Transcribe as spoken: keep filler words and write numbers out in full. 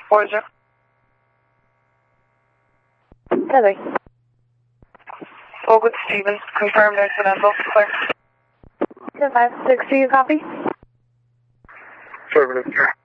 What is it? Heather. Spoke with Stevens. Confirmed incidental. Clear. ten five six, do you copy? Affirmative.